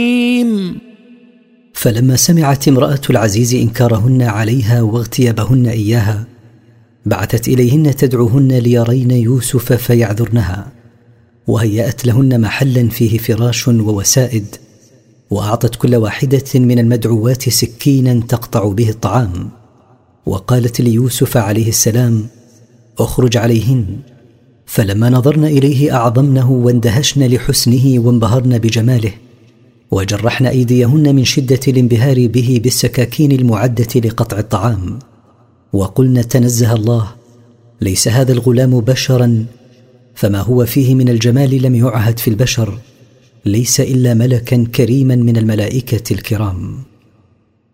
فلما سمعت امرأة العزيز إنكارهن عليها واغتيابهن إياها بعثت إليهن تدعوهن ليرين يوسف فيعذرنها، وهيأت لهن محلا فيه فراش ووسائد، وأعطت كل واحدة من المدعوات سكينا تقطع به الطعام، وقالت ليوسف عليه السلام: اخرج عليهن. فلما نظرن إليه أعظمنه واندهشن لحسنه وانبهرن بجماله، وجرحن أيديهن من شدة الانبهار به بالسكاكين المعدة لقطع الطعام، وقلن: تنزه الله، ليس هذا الغلام بشرا، فما هو فيه من الجمال لم يعهد في البشر، ليس إلا ملكا كريما من الملائكة الكرام.